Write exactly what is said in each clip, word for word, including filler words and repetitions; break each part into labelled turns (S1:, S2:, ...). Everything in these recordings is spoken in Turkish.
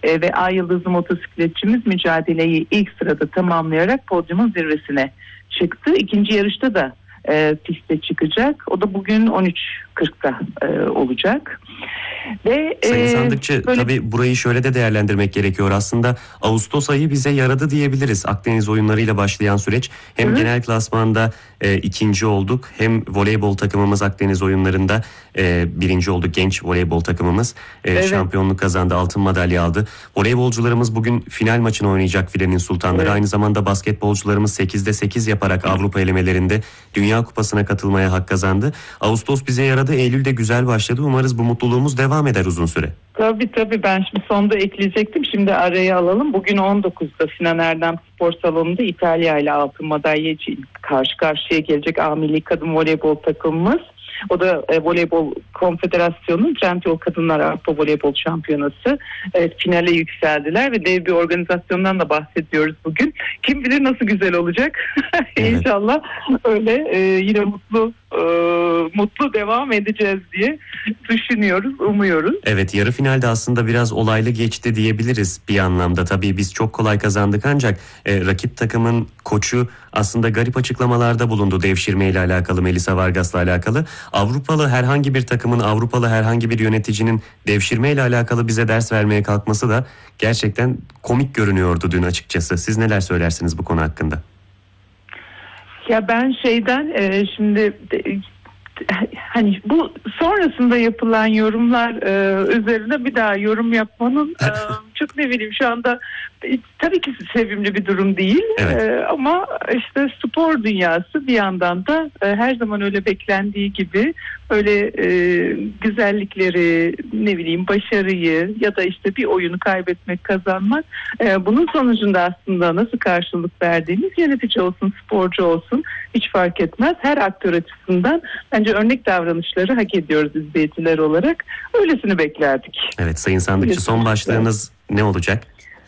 S1: e, ve Ay Yıldızlı motosikletçimiz mücadeleyi ilk sırada tamamlayarak podyumun zirvesine çıktı. İkinci yarışta da e, piste çıkacak. O da bugün on üç kırkta e, olacak. Ve
S2: Sayın
S1: e,
S2: Sandıkçı,
S1: böyle...
S2: tabii burayı şöyle de değerlendirmek gerekiyor. Aslında Ağustos ayı bize yaradı diyebiliriz. Akdeniz oyunlarıyla başlayan süreç. Hem Hı. genel klasmanda e, ikinci olduk, hem voleybol takımımız Akdeniz oyunlarında e, birinci olduk. Genç voleybol takımımız e, evet. şampiyonluk kazandı, altın madalya aldı. Voleybolcularımız bugün final maçını oynayacak, Filenin Sultanları. Evet. Aynı zamanda basketbolcularımız sekizde sekiz yaparak Avrupa elemelerinde Dünya Kupası'na katılmaya hak kazandı. Ağustos bize yaradı, Eylül'de güzel başladı. Umarız bu mutluluğumuz devam eder uzun süre.
S1: Tabii tabii, ben şimdi sonda ekleyecektim. Şimdi araya alalım. Bugün on dokuzda Sinan Erdem Spor Salonu'nda İtalya ile altın madalyacı karşı karşıya gelecek A Milli Kadın Voleybol takımımız. O da e, Voleybol Konfederasyonu Trendyol Kadınlar Avrupa Voleybol Şampiyonası e, finale yükseldiler ve dev bir organizasyondan da bahsediyoruz bugün. Kim bilir nasıl güzel olacak. Evet. İnşallah öyle e, yine mutlu e, mutlu devam edeceğiz diye düşünüyoruz, umuyoruz.
S2: Evet, yarı finalde aslında biraz olaylı geçti diyebiliriz bir anlamda. Tabii biz çok kolay kazandık, ancak e, rakip takımın koçu aslında garip açıklamalarda bulundu devşirme ile alakalı, Melisa Vargas'la alakalı. Avrupalı herhangi bir takımın, Avrupalı herhangi bir yöneticinin devşirme ile alakalı bize ders vermeye kalkması da gerçekten komik görünüyordu dün açıkçası. Siz neler söylersiniz bu konu hakkında?
S1: Ya ben şeyden e, şimdi de, hani bu sonrasında yapılan yorumlar e, üzerine bir daha yorum yapmanın e, çok ne bileyim şu anda e, tabii ki sevimli bir durum değil. Evet. E, ama işte spor dünyası bir yandan da e, her zaman öyle beklendiği gibi öyle e, güzellikleri, ne bileyim başarıyı ya da işte bir oyunu kaybetmek, kazanmak, e, bunun sonucunda aslında nasıl karşılık verdiğimiz, yönetici olsun, sporcu olsun hiç fark etmez. Her aktör açısından bence örnek davranışları hak ediyoruz izleyiciler olarak. Öylesini beklerdik.
S2: Evet Sayın Sandıkçı, öylesini son başlığınız ne olacak?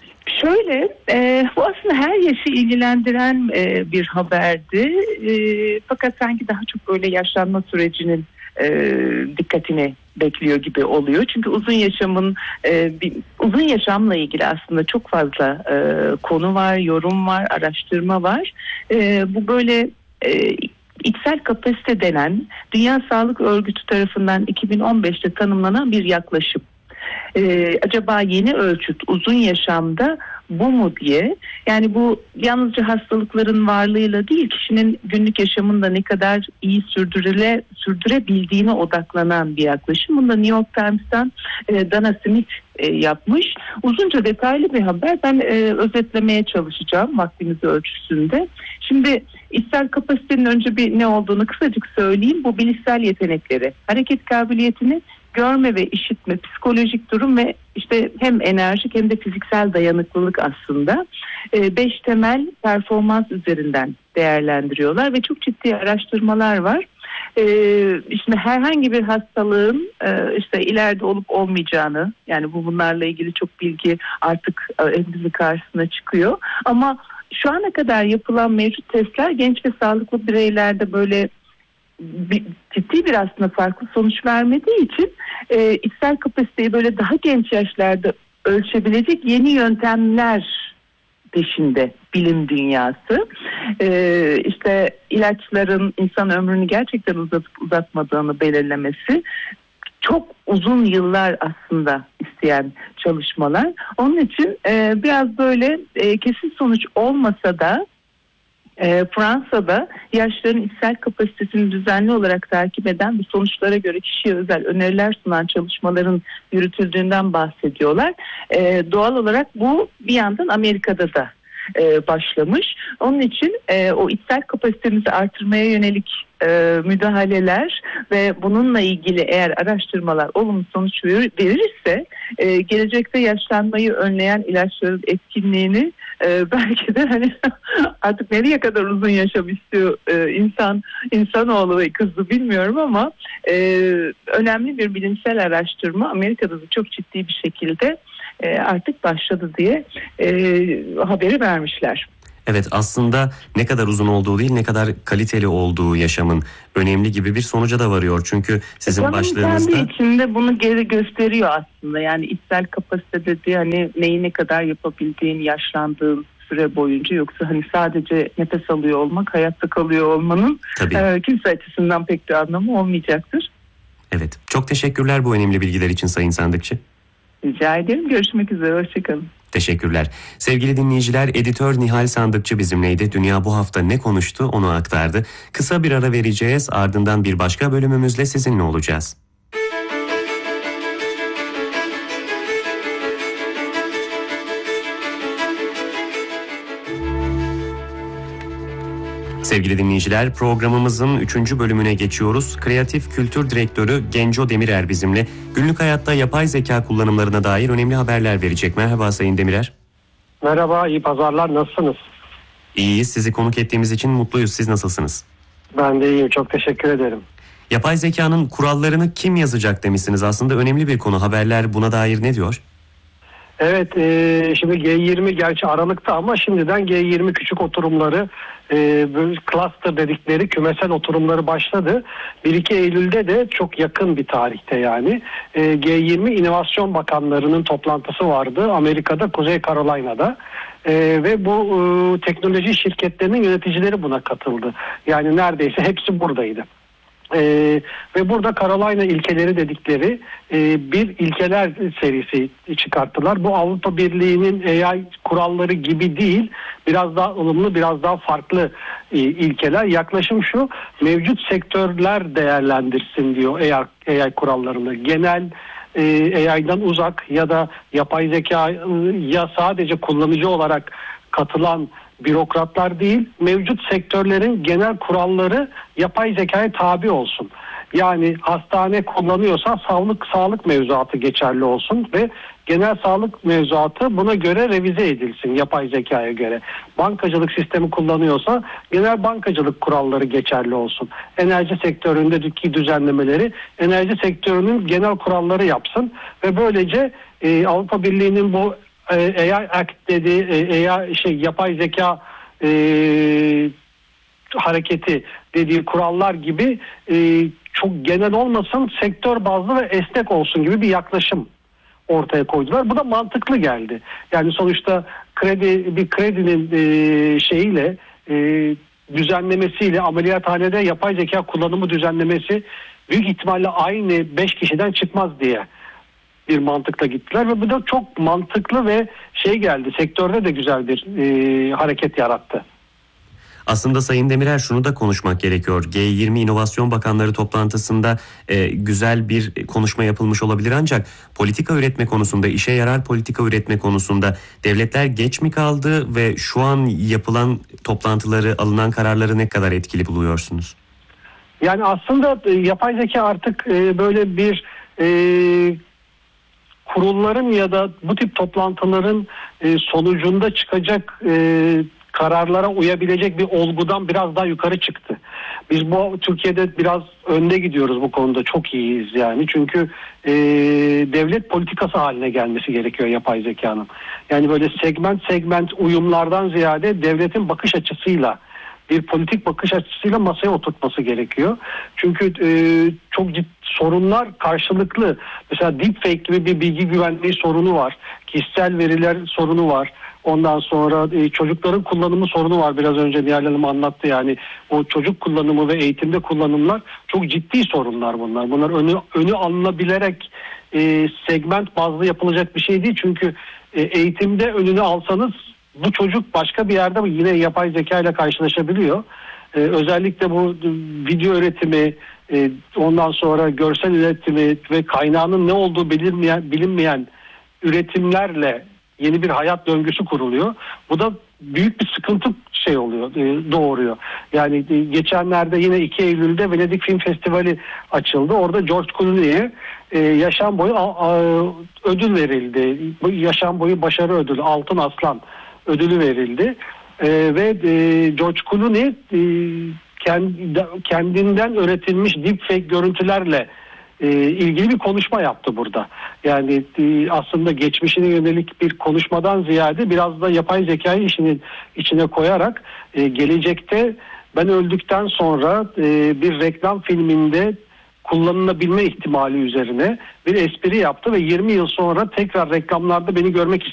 S1: Şöyle, e, bu aslında her yaşı ilgilendiren e, bir haberdi. E, fakat sanki daha çok böyle yaşlanma sürecinin e, dikkatini bekliyor gibi oluyor. Çünkü uzun yaşamın e, bir, uzun yaşamla ilgili aslında çok fazla e, konu var, yorum var, araştırma var. E, bu böyle e, içsel kapasite denen Dünya Sağlık Örgütü tarafından iki bin on beşte tanımlanan bir yaklaşım. Ee, acaba yeni ölçüt uzun yaşamda bu mu diye, yani bu yalnızca hastalıkların varlığıyla değil, kişinin günlük yaşamında ne kadar iyi sürdürüle, sürdürebildiğine odaklanan bir yaklaşım. Bunu da New York Times'tan e, Dana Smith e, yapmış. Uzunca detaylı bir haber. Ben e, özetlemeye çalışacağım vaktimiz ölçüsünde. Şimdi içsel kapasitenin önce bir ne olduğunu kısacık söyleyeyim. Bu bilişsel yetenekleri, hareket kabiliyetini, görme ve işitme, psikolojik durum ve işte hem enerjik hem de fiziksel dayanıklılık aslında e, beş temel performans üzerinden değerlendiriyorlar ve çok ciddi araştırmalar var. E, işte herhangi bir hastalığın e, işte ileride olup olmayacağını, yani bu bunlarla ilgili çok bilgi artık e, elimizin karşısına çıkıyor. Ama şu ana kadar yapılan mevcut testler genç ve sağlıklı bireylerde böyle bir, ciddi bir aslında farklı sonuç vermediği için e, içsel kapasiteyi böyle daha genç yaşlarda ölçebilecek yeni yöntemler peşinde bilim dünyası. E, işte ilaçların insan ömrünü gerçekten uzatıp uzatmadığını belirlemesi, çok uzun yıllar aslında isteyen çalışmalar. Onun için e, biraz böyle e, kesin sonuç olmasa da E, Fransa'da yaşlıların içsel kapasitesini düzenli olarak takip eden ve sonuçlara göre kişiye özel öneriler sunan çalışmaların yürütüldüğünden bahsediyorlar. E, doğal olarak bu bir yandan Amerika'da da e, başlamış. Onun için e, o içsel kapasitemizi artırmaya yönelik e, müdahaleler ve bununla ilgili eğer araştırmalar olumlu sonuç verirse e, gelecekte yaşlanmayı önleyen ilaçların etkinliğini e, belki de hani artık nereye kadar uzun yaşam istiyor e, insan insanoğlu ve kızı bilmiyorum ama e, önemli bir bilimsel araştırma Amerika'da da çok ciddi bir şekilde e, artık başladı diye e, haberi vermişler.
S2: Evet, aslında ne kadar uzun olduğu değil, ne kadar kaliteli olduğu yaşamın önemli gibi bir sonuca da varıyor. Çünkü sizin
S1: Canım
S2: başlığınızda...
S1: kendi içinde bunu geri gösteriyor aslında. Yani içsel kapasite dediği hani neyi ne kadar yapabildiğin yaşlandığın süre boyunca, yoksa hani sadece nefes alıyor olmak, hayatta kalıyor olmanın e, kimse açısından pek bir anlamı olmayacaktır.
S2: Evet, çok teşekkürler bu önemli bilgiler için Sayın Sandıkçı.
S1: Rica ederim. Görüşmek üzere. Hoşçakalın.
S2: Teşekkürler. Sevgili dinleyiciler, editör Nihal Sandıkçı bizimleydi. Dünya bu hafta ne konuştu onu aktardı. Kısa bir ara vereceğiz, ardından bir başka bölümümüzle sizinle olacağız. Sevgili dinleyiciler, programımızın üçüncü bölümüne geçiyoruz. Kreatif Kültür Direktörü Genco Demirer bizimle. Günlük hayatta yapay zeka kullanımlarına dair önemli haberler verecek. Merhaba Sayın Demirer.
S3: Merhaba, iyi pazarlar. Nasılsınız?
S2: İyiyiz. Sizi konuk ettiğimiz için mutluyuz. Siz nasılsınız?
S3: Ben de iyiyim. Çok teşekkür ederim.
S2: Yapay zekanın kurallarını kim yazacak demişsiniz. Aslında önemli bir konu. Haberler buna dair ne diyor?
S3: Evet, e, şimdi G yirmi gerçi Aralık'ta ama şimdiden G yirmi küçük oturumları, e, böyle cluster dedikleri kümesel oturumları başladı. bir iki Eylül'de de çok yakın bir tarihte yani e, G yirmi İnovasyon Bakanlarının toplantısı vardı Amerika'da, Kuzey Carolina'da. Ee, ve bu e, teknoloji şirketlerinin yöneticileri buna katıldı. Yani neredeyse hepsi buradaydı. Ee, ve burada Carolina ilkeleri dedikleri e, bir ilkeler serisi çıkarttılar. Bu Avrupa Birliği'nin A I kuralları gibi değil, biraz daha ılımlı, biraz daha farklı e, ilkeler. Yaklaşım şu: mevcut sektörler değerlendirsin diyor A I, A I kurallarını. Genel e, A I'dan uzak ya da yapay zekaya sadece kullanıcı olarak katılan bürokratlar değil, mevcut sektörlerin genel kuralları yapay zekaya tabi olsun. Yani hastane kullanıyorsa sağlık sağlık mevzuatı geçerli olsun ve genel sağlık mevzuatı buna göre revize edilsin yapay zekaya göre. Bankacılık sistemi kullanıyorsa genel bankacılık kuralları geçerli olsun. Enerji sektöründeki düzenlemeleri enerji sektörünün genel kuralları yapsın ve böylece e, Avrupa Birliği'nin bu A I Act dediği A I şey yapay zeka e, hareketi dediği kurallar gibi e, çok genel olmasın, sektör bazlı ve esnek olsun gibi bir yaklaşım ortaya koydular. Bu da mantıklı geldi. Yani sonuçta kredi bir kredinin e, şeyiyle e, düzenlemesiyle ameliyathanede yapay zeka kullanımı düzenlemesi büyük ihtimalle aynı beş kişiden çıkmaz diye bir mantıkla gittiler ve bu da çok mantıklı ve şey geldi, sektörde de güzel bir e, hareket yarattı.
S2: Aslında Sayın Demirer, şunu da konuşmak gerekiyor. G yirmi İnovasyon Bakanları toplantısında e, güzel bir konuşma yapılmış olabilir, ancak politika üretme konusunda, işe yarar politika üretme konusunda devletler geç mi kaldı ve şu an yapılan toplantıları, alınan kararları ne kadar etkili buluyorsunuz?
S3: Yani aslında e, yapay zeka artık e, böyle bir e, kurulların ya da bu tip toplantıların e, sonucunda çıkacak e, kararlara uyabilecek bir olgudan biraz daha yukarı çıktı. Biz bu Türkiye'de biraz önde gidiyoruz bu konuda, çok iyiyiz yani. Çünkü e, devlet politikası haline gelmesi gerekiyor yapay zekanın. Yani böyle segment segment uyumlardan ziyade devletin bakış açısıyla, bir politik bakış açısıyla masaya oturtması gerekiyor. Çünkü e, çok ciddi sorunlar karşılıklı. Mesela deepfake gibi bir bilgi güvenliği sorunu var. Kişisel veriler sorunu var. Ondan sonra e, çocukların kullanımı sorunu var. Biraz önce Nihal Hanım anlattı yani. O çocuk kullanımı ve eğitimde kullanımlar çok ciddi sorunlar bunlar. Bunlar önü, önü alınabilerek e, segment bazlı yapılacak bir şey değil. Çünkü e, eğitimde önünü alsanız bu çocuk başka bir yerde yine yapay zeka ile karşılaşabiliyor. Ee, özellikle bu video üretimi, e, ondan sonra görsel üretimi ve kaynağının ne olduğu bilinmeyen, bilinmeyen üretimlerle yeni bir hayat döngüsü kuruluyor. Bu da büyük bir sıkıntı şey oluyor, e, doğuruyor. Yani e, geçenlerde yine iki Eylül'de Venedik Film Festivali açıldı. Orada George Clooney'e e, yaşam boyu a, a, ödül verildi. Bu yaşam boyu başarı ödülü, Altın Aslan ödülü verildi. E, ve e, George Clooney e, kend, kendinden üretilmiş deepfake görüntülerle e, ilgili bir konuşma yaptı burada. Yani e, aslında geçmişine yönelik bir konuşmadan ziyade biraz da yapay zekayı işinin içine koyarak e, gelecekte ben öldükten sonra e, bir reklam filminde kullanılabilme ihtimali üzerine bir espri yaptı ve yirmi yıl sonra tekrar reklamlarda beni görmek